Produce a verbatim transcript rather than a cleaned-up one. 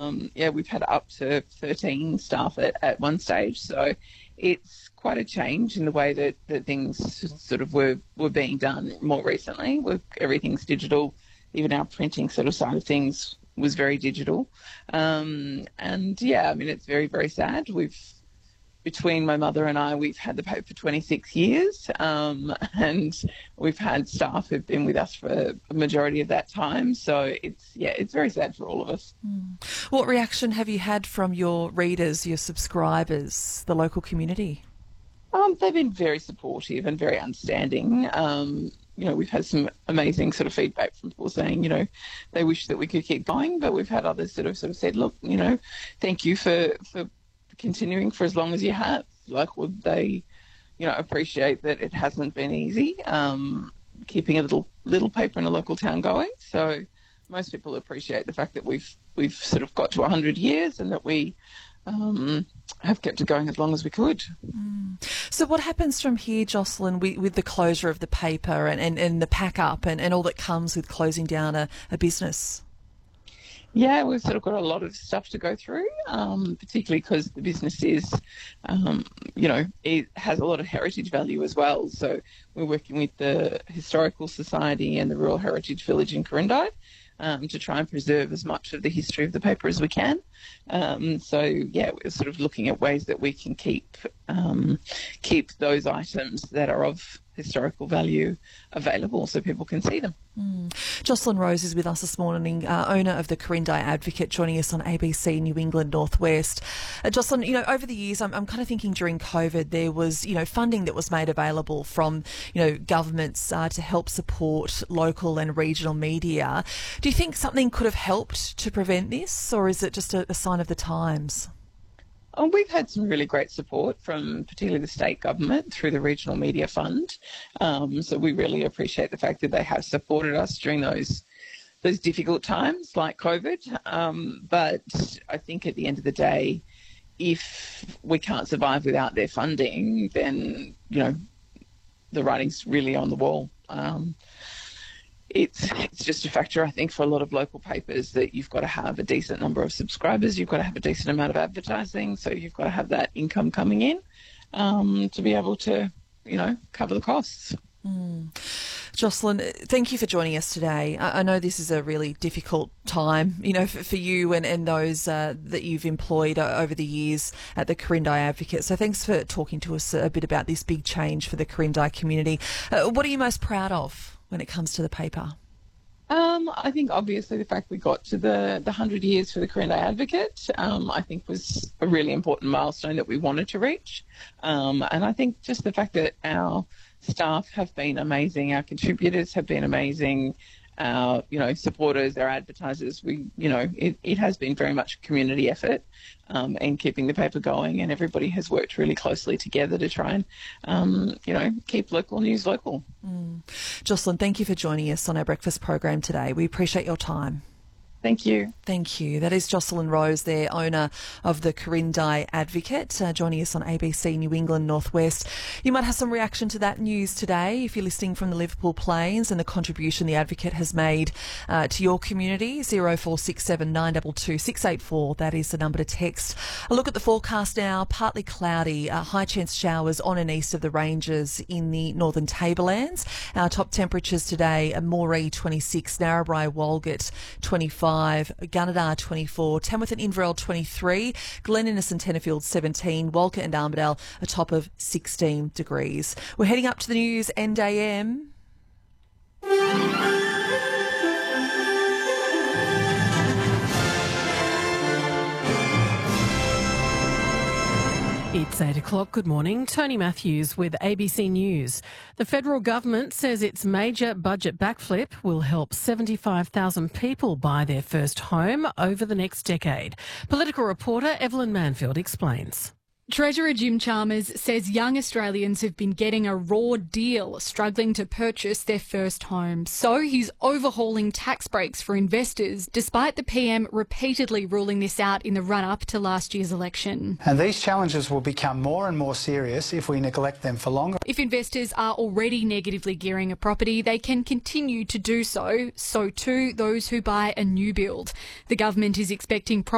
Um, yeah, we've had up to thirteen staff at, at one stage. So it's quite a change in the way that, that things sort of were, were being done more recently. We're, everything's digital. Even our printing sort of side of things was very digital. Um, and yeah, I mean, it's very, very sad. We've, between my mother and I, we've had the paper for twenty-six years, um, and we've had staff who've been with us for a majority of that time. So it's, yeah, it's very sad for all of us. Mm. What reaction have you had from your readers, your subscribers, the local community? Um, they've been very supportive and very understanding. Um, you know, we've had some amazing sort of feedback from people saying, you know, they wish that we could keep going, but we've had others that have sort of said, look, you know, thank you for, for continuing for as long as you have. Like, would they, you know, appreciate that it hasn't been easy, um, keeping a little little paper in a local town going. So most people appreciate the fact that we've we've sort of got to one hundred years and that we um, have kept it going as long as we could. Mm. So what happens from here, Jocelyn, with, with the closure of the paper and, and, and the pack up and, and all that comes with closing down a, a business? Yeah, we've sort of got a lot of stuff to go through, um, particularly because the business is, um, you know, it has a lot of heritage value as well. So we're working with the Historical Society and the Rural Heritage Village in Quirindi um, to try and preserve as much of the history of the paper as we can. Um, so, yeah, we're sort of looking at ways that we can keep um, keep those items that are of historical value available so people can see them. Mm. Jocelyn Rose is with us this morning, uh, owner of the Quirindi Advocate, joining us on A B C New England Northwest. Uh, Jocelyn, you know, over the years, I'm, I'm kind of thinking during COVID, there was, you know, funding that was made available from, you know, governments uh, to help support local and regional media. Do you think something could have helped to prevent this, or is it just a, a sign of the times? Oh, we've had some really great support from particularly the state government through the Regional Media Fund. Um, so we really appreciate the fact that they have supported us during those those difficult times like COVID. Um, but I think at the end of the day, if we can't survive without their funding, then, you know, the writing's really on the wall. Um, It's it's just a factor, I think, for a lot of local papers that you've got to have a decent number of subscribers, you've got to have a decent amount of advertising, so you've got to have that income coming in um, to be able to, you know, cover the costs. Mm. Jocelyn, thank you for joining us today. I, I know this is a really difficult time, you know, for, for you and, and those uh, that you've employed over the years at the Quirindi Advocate. So thanks for talking to us a bit about this big change for the Quirindi community. Uh, what are you most proud of when it comes to the paper? Um, I think obviously the fact we got to the, the one hundred years for the Quirindi Advocate, um, I think was a really important milestone that we wanted to reach. Um, and I think just the fact that our staff have been amazing, our contributors have been amazing, our, you know, supporters, our advertisers, we, you know, it, it has been very much a community effort um, in keeping the paper going, and everybody has worked really closely together to try and, um, you know, keep local news local. Mm. Jocelyn, thank you for joining us on our breakfast program today. We appreciate your time. Thank you. Thank you. That is Jocelyn Rose, there, owner of the Quirindi Advocate, uh, joining us on A B C New England Northwest. You might have some reaction to that news today if you're listening from the Liverpool Plains and the contribution the Advocate has made uh, to your community. zero four six seven nine two two six eight four, that is the number to text. A look at the forecast now. Partly cloudy, uh, high chance showers on and east of the ranges in the northern tablelands. Our top temperatures today are Moree twenty-six, Narrabri, Walgett twenty-five, Gunnedah twenty-four, Tamworth and Inverell twenty-three, Glen Innes and Tenterfield seventeen, Walcott and Armidale a top of sixteen degrees. We're heading up to the news, N A M. It's eight o'clock. Good morning. Tony Matthews with A B C News. The federal government says its major budget backflip will help seventy-five thousand people buy their first home over the next decade. Political reporter Evelyn Manfield explains. Treasurer Jim Chalmers says young Australians have been getting a raw deal, struggling to purchase their first home. So he's overhauling tax breaks for investors, despite the P M repeatedly ruling this out in the run-up to last year's election. And these challenges will become more and more serious if we neglect them for longer. If investors are already negatively gearing a property, they can continue to do so. So too those who buy a new build. The government is expecting property